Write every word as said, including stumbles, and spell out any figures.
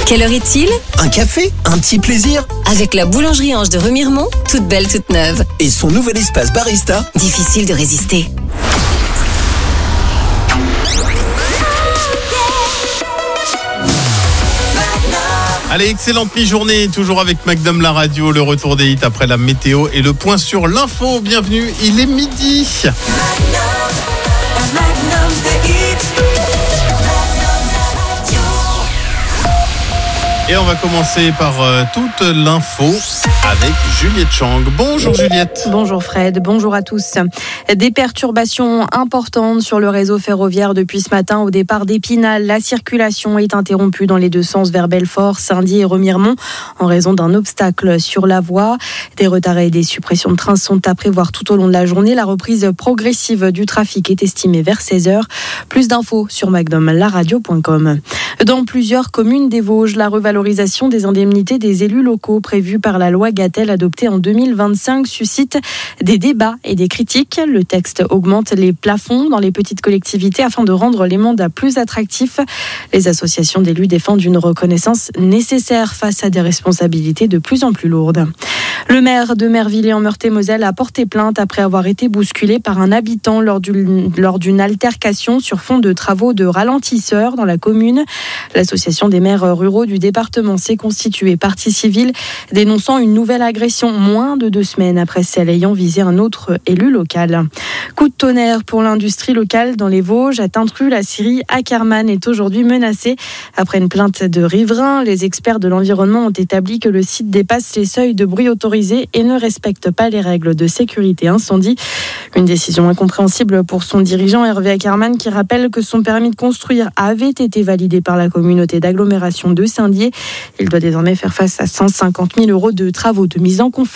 Quelle heure est-il ? Un café ? Un petit plaisir ? Avec la boulangerie Ange de Remiremont, toute belle, toute neuve. Et son nouvel espace barista ? Difficile de résister. Allez, excellente mi-journée, toujours avec Magnum la radio, le retour des hits après la météo et le point sur l'info. Bienvenue, il est midi. Et on va commencer par euh, toute l'info avec Juliette Chang. Bonjour Juliette. Bonjour Fred, bonjour à tous. Des perturbations importantes sur le réseau ferroviaire depuis ce matin au départ d'Épinal. La circulation est interrompue dans les deux sens vers Belfort, Saint-Dié et Remiremont en raison d'un obstacle sur la voie. Des retards et des suppressions de trains sont à prévoir tout au long de la journée. La reprise progressive du trafic est estimée vers seize heures. Plus d'infos sur magnum la radio point com. Dans plusieurs communes des Vosges, la revalorisation des indemnités des élus locaux prévue par la loi Gatel adoptée en deux mille vingt-cinq suscite des débats et des critiques. Le texte augmente les plafonds dans les petites collectivités afin de rendre les mandats plus attractifs. Les associations d'élus défendent une reconnaissance nécessaire face à des responsabilités de plus en plus lourdes. Le maire de Mervillers en Meurthe-et-Moselle a porté plainte après avoir été bousculé par un habitant lors d'une, lors d'une altercation sur fond de travaux de ralentisseurs dans la commune. L'association des maires ruraux du département s'est constituée partie civile, dénonçant une nouvelle agression moins de deux semaines après celle ayant visé un autre élu local. Coup de tonnerre pour l'industrie locale dans les Vosges. À Tintru, la scierie Ackermann est aujourd'hui menacée. Après une plainte de riverains, les experts de l'environnement ont établi que le site dépasse les seuils de bruit autorisés et ne respecte pas les règles de sécurité incendie. Une décision incompréhensible pour son dirigeant Hervé Ackermann qui rappelle que son permis de construire avait été validé par la communauté d'agglomération de Saint-Dié. Il doit désormais faire face à cent cinquante mille euros de travaux de mise en conformité.